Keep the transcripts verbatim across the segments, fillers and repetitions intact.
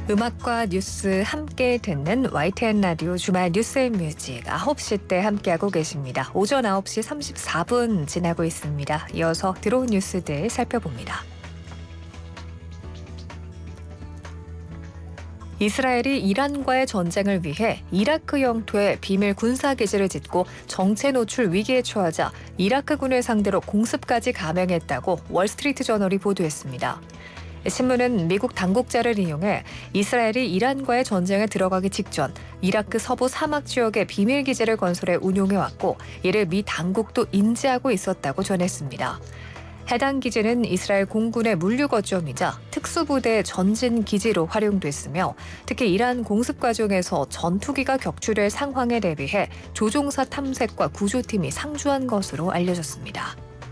음악과 뉴스 함께 듣는 와이티엔 라디오 주말 뉴스앤뮤직 아홉 시 때 함께하고 계십니다. 오전 아홉 시 삼십사 분 지나고 있습니다. 이어서 들어온 뉴스들 살펴봅니다. 이스라엘이 이란과의 전쟁을 위해 이라크 영토에 비밀 군사기지를 짓고 정체 노출 위기에 처하자 이라크군을 상대로 공습까지 감행했다고 월스트리트 저널이 보도했습니다. 신문은 미국 당국자를 인용해 이스라엘이 이란과의 전쟁에 들어가기 직전 이라크 서부 사막 지역에 비밀기지를 건설해 운용해왔고 이를 미 당국도 인지하고 있었다고 전했습니다. 해당 기지는 이스라엘 공군의 물류 거점이자 특수부대의 전진 기지로 활용됐으며 특히 이란 공습 과정에서 전투기가 격추될 상황에 대비해 조종사 탐색과 구조팀이 상주한 것으로 알려졌습니다.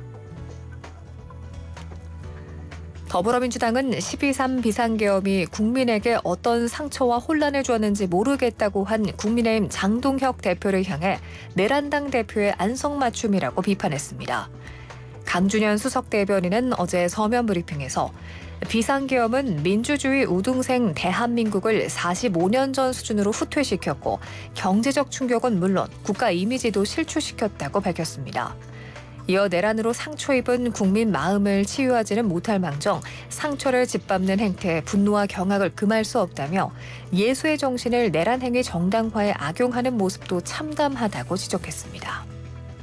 더불어민주당은 십이 삼 비상계엄이 국민에게 어떤 상처와 혼란을 줬는지 모르겠다고 한 국민의힘 장동혁 대표를 향해 내란당 대표의 안성맞춤이라고 비판했습니다. 강준현 수석대변인은 어제 서면 브리핑에서 비상계엄은 민주주의 우등생 대한민국을 사십오 년 전 수준으로 후퇴시켰고 경제적 충격은 물론 국가 이미지도 실추시켰다고 밝혔습니다. 이어 내란으로 상처 입은 국민 마음을 치유하지는 못할 망정 상처를 짓밟는 행태에 분노와 경악을 금할 수 없다며 예수의 정신을 내란 행위 정당화에 악용하는 모습도 참담하다고 지적했습니다.